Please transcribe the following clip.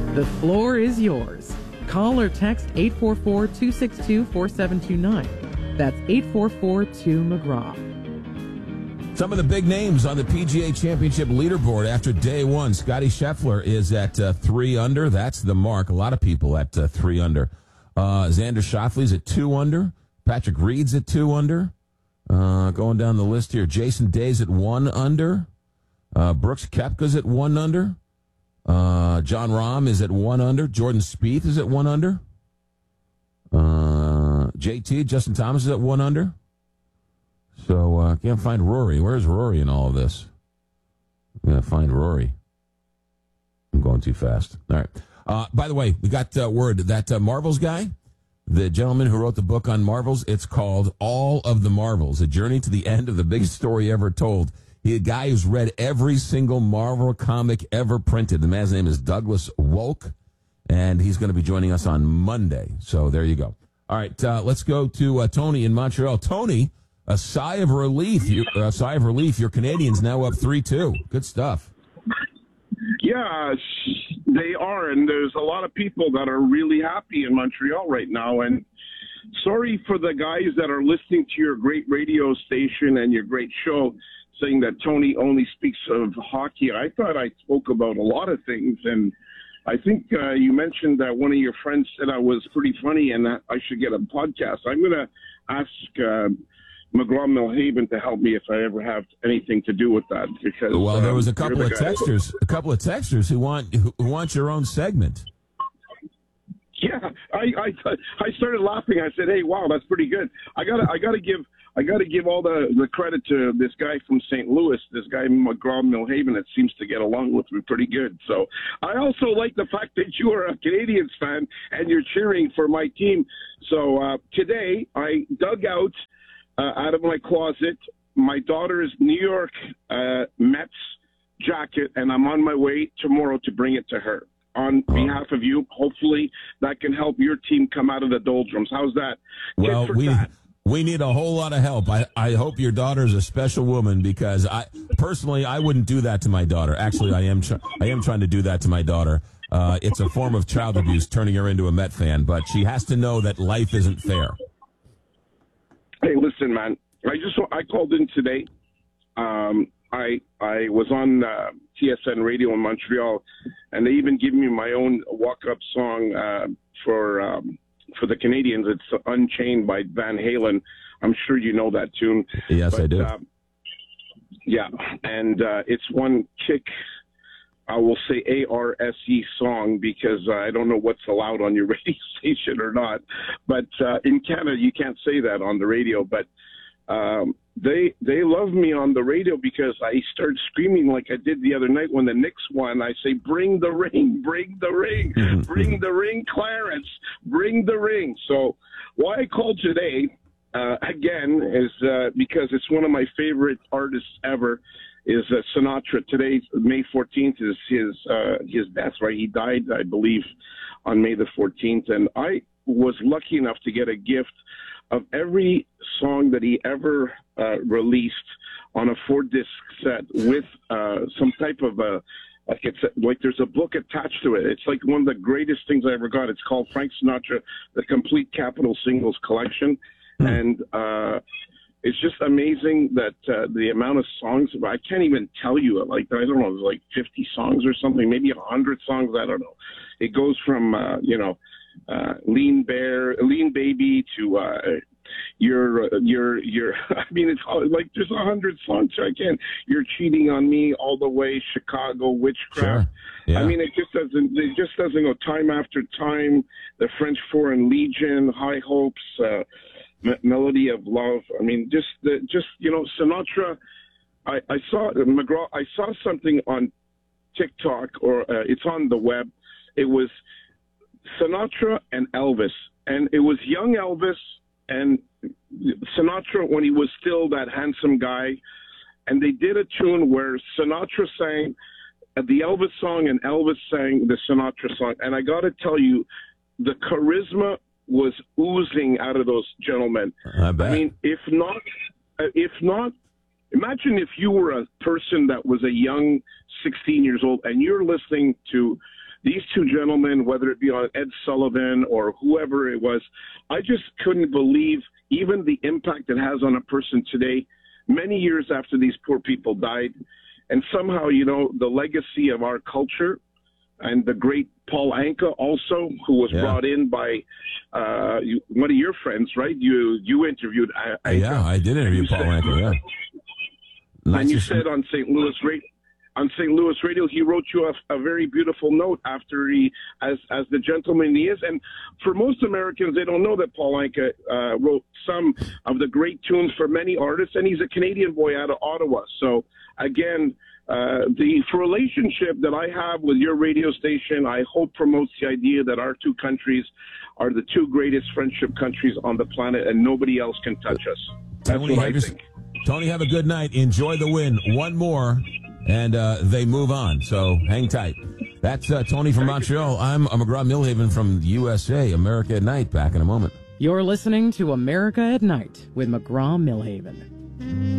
The floor is yours. Call or text 844-262-4729. That's 844-2-McGraw. Some of the big names on the PGA Championship leaderboard after day one. Scotty Scheffler is at 3 under. That's the mark. A lot of people at 3 under. Xander Schauffele's at 2 under. Patrick Reed's at 2 under. Going down the list here, Jason Day's at 1 under. Brooks Koepka's at 1 under. John Rahm is at 1 under. Jordan Spieth is at 1 under. JT, Justin Thomas, is at 1 under. So, can't find Rory. Where's Rory in all of this? I'm going to find Rory. I'm going too fast. All right. By the way, we got word that Marvels guy, the gentleman who wrote the book on Marvels, it's called All of the Marvels, A Journey to the End of the Biggest Story Ever Told. He's a guy who's read every single Marvel comic ever printed. The man's name is Douglas Wolk, and he's going to be joining us on Monday. So there you go. All right, let's go to Tony in Montreal. Tony, a sigh of relief. Your Canadians now up 3-2. Good stuff. Yeah, they are, and there's a lot of people that are really happy in Montreal right now. And sorry for the guys that are listening to your great radio station and your great show, saying that Tony only speaks of hockey. I thought I spoke about a lot of things, and I think you mentioned that one of your friends said I was pretty funny and that I should get a podcast. I'm going to ask McGraw-Milhaven to help me if I ever have anything to do with that. Because there was a couple of texters who want your own segment. Yeah, I started laughing. I said, "Hey, wow, that's pretty good." I gotta give all the credit to this guy from St. Louis, this guy McGraw-Milhaven, that seems to get along with me pretty good. So I also like the fact that you are a Canadiens fan and you're cheering for my team. So today I dug out of my closet my daughter's New York Mets jacket, and I'm on my way tomorrow to bring it to her. On behalf of you, hopefully that can help your team come out of the doldrums. How's that? Well, we need a whole lot of help. I hope your daughter's a special woman, because I wouldn't do that to my daughter. Actually, I am trying to do that to my daughter. It's a form of child abuse, turning her into a Met fan, but she has to know that life isn't fair. Hey, listen, man. I called in today. I was on TSN Radio in Montreal, and they even give me my own walk-up song for the Canadians. It's Unchained by Van Halen. I'm sure you know that tune. Yes, I do. Yeah, and it's one kick, I will say ARSE song, because I don't know what's allowed on your radio station or not. But in Canada, you can't say that on the radio. But they love me on the radio because I start screaming like I did the other night when the Knicks won. I say, "Bring the ring, bring the ring, bring the ring, Clarence, bring the ring." So why I called today, again, is because it's one of my favorite artists ever, is Sinatra. Today, May 14th, is his death, right? He died, I believe, on May the 14th. And I was lucky enough to get a gift of every song that he ever released on a 4-disc set with some type of like there's a book attached to it. It's like one of the greatest things I ever got. It's called Frank Sinatra, The Complete Capitol Singles Collection. And it's just amazing that the amount of songs, I can't even tell you, like, I don't know, like 50 songs or something, maybe 100 songs, I don't know. It goes from, Lean Baby to you're I mean, it's like there's 100 songs. So I can't. You're Cheating on Me, All the Way, Chicago, Witchcraft. Sure. Yeah. I mean, it just doesn't go. Time After Time, The French Foreign Legion, High Hopes, Melody of Love. I mean, just Sinatra. I saw McGraw. I saw something on TikTok, or it's on the web. It was Sinatra and Elvis, and it was young Elvis and Sinatra when he was still that handsome guy, and they did a tune where Sinatra sang the Elvis song and Elvis sang the Sinatra song, and I got to tell you, the charisma was oozing out of those gentlemen. I bet. I mean, if not, imagine if you were a person that was a young 16 years old and you're listening to these two gentlemen, whether it be on Ed Sullivan or whoever it was, I just couldn't believe even the impact it has on a person today, many years after these poor people died. And somehow, you know, the legacy of our culture and the great Paul Anka also, who was brought in by one of your friends, right? You interviewed Anka. Yeah, I did interview Paul Anka, yeah. And you said on St. Louis Radio, he wrote you a very beautiful note after as the gentleman he is. And for most Americans, they don't know that Paul Anka wrote some of the great tunes for many artists, and he's a Canadian boy out of Ottawa. So again, the relationship that I have with your radio station, I hope promotes the idea that our two countries are the two greatest friendship countries on the planet, and nobody else can touch us. That's what I think. Tony, have a good night. Enjoy the win. One more, and they move on. So hang tight. That's Tony from Montreal. I'm McGraw-Milhaven from USA. America at Night. Back in a moment. You're listening to America at Night with McGraw-Milhaven.